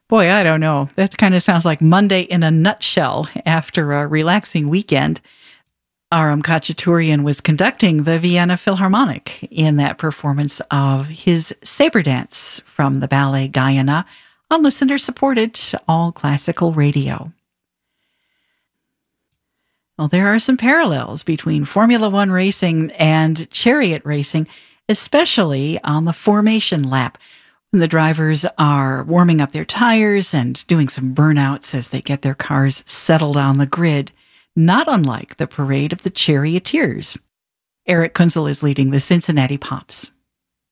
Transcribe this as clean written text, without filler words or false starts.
Boy, I don't know. That kind of sounds like Monday in a nutshell after a relaxing weekend. Aram Khachaturian was conducting the Vienna Philharmonic in that performance of his Sabre Dance from the ballet Guyana on listener-supported all classical radio. Well, there are some parallels between Formula One racing and chariot racing, especially on the formation lap, when the drivers are warming up their tires and doing some burnouts as they get their cars settled on the grid, not unlike the parade of the charioteers. Eric Kunzel is leading the Cincinnati Pops.